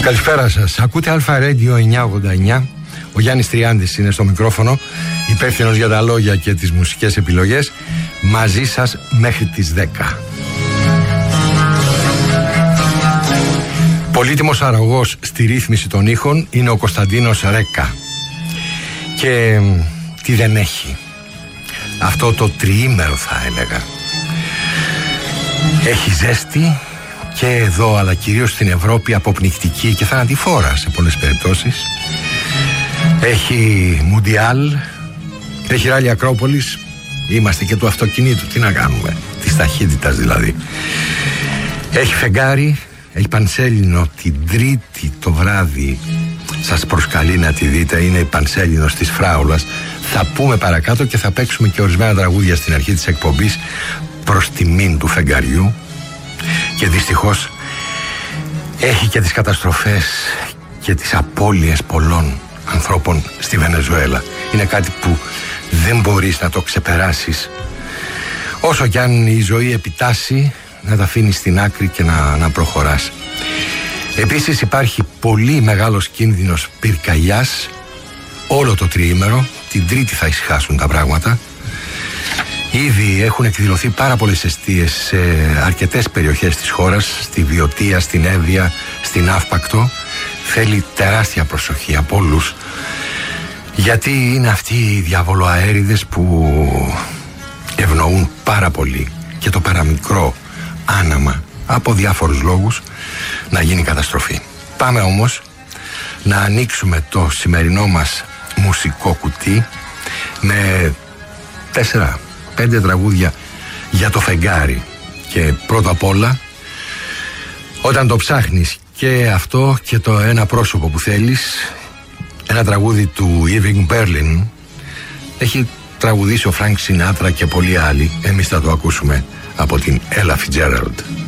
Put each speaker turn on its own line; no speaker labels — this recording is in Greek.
Καλησπέρα σας. Ακούτε Αλφα Radio 989. Ο Γιάννης Τριάντης είναι στο μικρόφωνο, υπεύθυνος για τα λόγια και τις μουσικές επιλογές. Μαζί σας μέχρι τις 10. Πολύτιμος αρρωγός στη ρύθμιση των ήχων είναι ο Κωνσταντίνος Ρέκα. Και τι δεν έχει αυτό το τριήμερο, θα έλεγα. Έχει ζέστη και εδώ, αλλά κυρίως στην Ευρώπη, αποπνικτική και θανατηφόρα σε πολλές περιπτώσεις. Έχει Μουντιάλ, έχει Ράλι Ακρόπολης. Είμαστε και του αυτοκινήτου, τι να κάνουμε, της ταχύτητας δηλαδή. Έχει φεγγάρι, έχει Πανσέλινο την Τρίτη το βράδυ. Σας προσκαλεί να τη δείτε, είναι η Πανσέλινος της Φράουλας. Θα πούμε παρακάτω και θα παίξουμε και ορισμένα τραγούδια στην αρχή της εκπομπής προς τιμήν του φεγγαριού. Και δυστυχώς έχει και τις καταστροφές και τις απώλειες πολλών ανθρώπων στη Βενεζουέλα. Είναι κάτι που δεν μπορείς να το ξεπεράσεις. Όσο κι αν η ζωή επιτάσσει, να τα αφήνεις στην άκρη και να προχωράς. Επίσης υπάρχει πολύ μεγάλος κίνδυνος πυρκαγιάς όλο το τριήμερο. Την Τρίτη θα ησυχάσουν τα πράγματα. Ήδη έχουν εκδηλωθεί πάρα πολλές εστίες σε αρκετές περιοχές της χώρας, στη Βιωτία, στην Εύβοια, στην Αύπακτο. Θέλει τεράστια προσοχή από όλους, γιατί είναι αυτοί οι διαβολοαέριδες που ευνοούν πάρα πολύ και το παραμικρό άναμα από διάφορους λόγους να γίνει καταστροφή. Πάμε όμως να ανοίξουμε το σημερινό μας μουσικό κουτί με 4-5 τραγούδια για το φεγγάρι. Και πρώτα απ' όλα, όταν το ψάχνεις και αυτό και το ένα πρόσωπο που θέλεις, ένα τραγούδι του Irving Berlin, έχει τραγουδήσει ο Frank Sinatra και πολλοί άλλοι. Εμείς θα το ακούσουμε από την Ella Fitzgerald.